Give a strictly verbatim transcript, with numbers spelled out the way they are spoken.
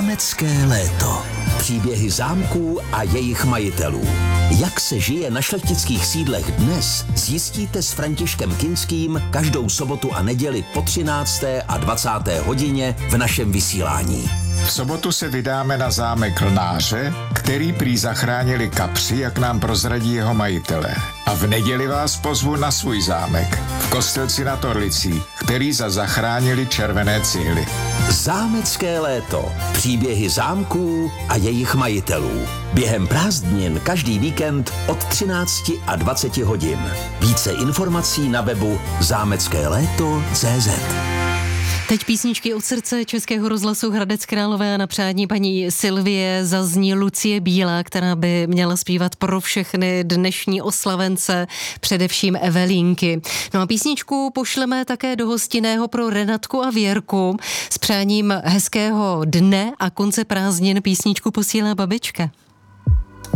Zámecké léto. Příběhy zámků a jejich majitelů. Jak se žije na šlechtických sídlech dnes, zjistíte s Františkem Kinským každou sobotu a neděli po třinácté a dvacáté hodině v našem vysílání. V sobotu se vydáme na zámek Lnáře, který prý zachránili kapři, jak nám prozradí jeho majitelé. A v neděli vás pozvu na svůj zámek v Kostelci nad Orlicí, který za zachránili červené cihly. Zámecké léto. Příběhy zámků a jejich majitelů. Během prázdnin každý víkend od třinácti a dvaceti hodin. Více informací na webu zámecké léto tečka cé zet. Teď písničky od srdce Českého rozhlasu Hradec Králové a na přání paní Sylvie zazní Lucie Bílá, která by měla zpívat pro všechny dnešní oslavence, především Evelínky. No a písničku pošleme také do hostinného pro Renatku a Věrku. S přáním hezkého dne a konce prázdnin písničku posílá babička.